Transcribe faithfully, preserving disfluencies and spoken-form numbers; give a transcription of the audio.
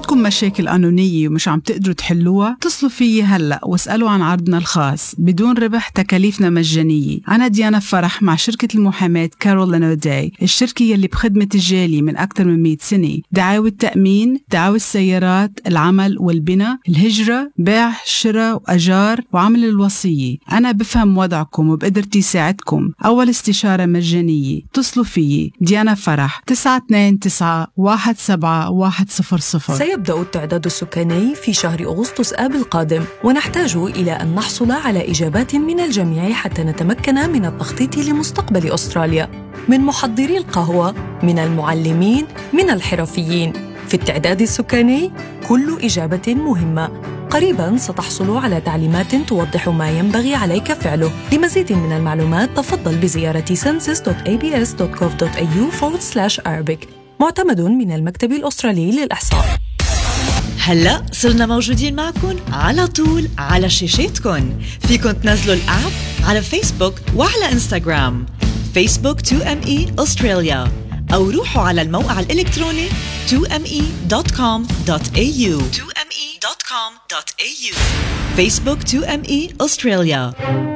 عندكم مشاكل قانونية ومش عم تقدروا تحلوها؟ اتصلوا فيي هلأ واسألوا عن عرضنا الخاص بدون ربح، تكاليفنا مجانية. أنا ديانا فرح مع شركة المحاماة كارولين أوداي، الشركة يلي بخدمة الجالية من أكثر من مئة سنة. دعاوى التأمين، دعاوى السيارات، العمل والبناء، الهجرة، بيع، شراء وأجار، وعمل الوصية. أنا بفهم وضعكم وبقدرتي ساعدكم. أول استشارة مجانية. اتصلوا فيي ديانا فرح تسعة اثنين تسعة واحد سبعة واحد صفر صفر. سيبدأ التعداد السكاني في شهر أغسطس آب القادم، ونحتاج إلى أن نحصل على إجابات من الجميع حتى نتمكن من التخطيط لمستقبل أستراليا، من محضري القهوة، من المعلمين، من الحرفيين. في التعداد السكاني كل إجابة مهمة. قريباً ستحصل على تعليمات توضح ما ينبغي عليك فعله. لمزيد من المعلومات تفضل بزيارة census dot a b s dot gov dot a u forward slash arabic. معتمد من المكتب الأسترالي للإحصاء. هلأ صرنا موجودين معكم على طول على شاشاتكم. فيكن تنزلوا الأب على فيسبوك وعلى إنستغرام فيسبوك تو إم إي أستراليا، أو روحوا على الموقع الإلكتروني تو إم إي دوت كوم دوت إيه يو تو إم إي دوت كوم دوت إيه يو. فيسبوك تو إم إي أستراليا.